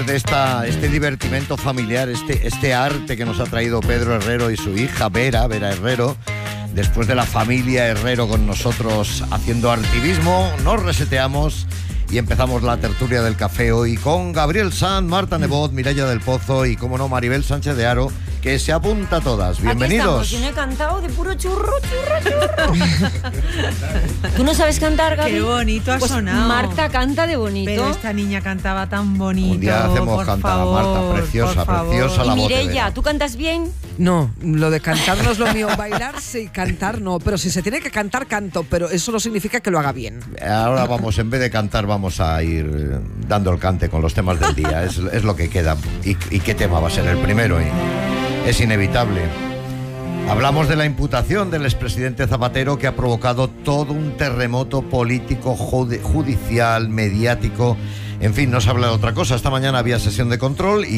De este divertimento familiar, este arte que nos ha traído Pedro Herrero y su hija Vera Herrero, después de la familia Herrero con nosotros haciendo artivismo, nos reseteamos y empezamos la tertulia del café hoy con Gabriel Sanz, Marta Nebot, Mireia del Pozo y, como no, Maribel Sánchez de Haro, que se apunta a todas. Bienvenidos. Aquí estamos, yo no he cantado de puro churro. ¿Tú no sabes cantar, Gaby? Qué bonito ha sonado. Marta canta de bonito. Pero esta niña cantaba tan bonito. Un día hacemos cantar a Marta, preciosa la voz. Y Mireia, ¿tú cantas bien? No, lo de cantar no es lo mío. Bailar sí, cantar no. Pero si se tiene que cantar, canto. Pero eso no significa que lo haga bien. Ahora vamos, en vez de cantar, vamos a ir dando el cante con los temas del día. Es lo que queda. ¿Y qué tema va a ser el primero? Es inevitable. Hablamos de la imputación del expresidente Zapatero, que ha provocado todo un terremoto político, judicial, mediático. En fin, no se habla de otra cosa. Esta mañana había sesión de control y